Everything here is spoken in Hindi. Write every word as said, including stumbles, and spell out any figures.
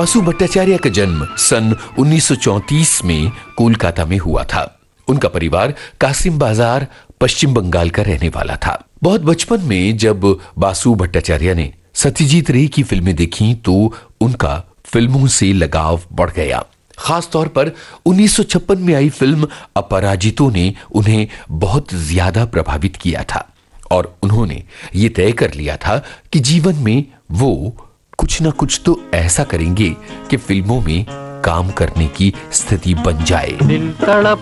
बासु भट्टाचार्य का जन्म सन उन्नीस सौ चौंतीस में कोलकाता में हुआ था। उनका परिवार कासिम बाजार पश्चिम बंगाल का रहने वाला था। बहुत बचपन में जब बासु भट्टाचार्य ने सत्यजीत रे की फिल्में देखी तो उनका फिल्मों से लगाव बढ़ गया। खास तौर पर उन्नीस सौ छप्पन में आई फिल्म अपराजितो ने उन्हें बहुत ज्यादा प्रभावित किया था और उन्होंने ये तय कर लिया था कि जीवन में वो कुछ ना कुछ तो ऐसा करेंगे कि फिल्मों में काम करने की स्थिति बन जाए। दिल तड़प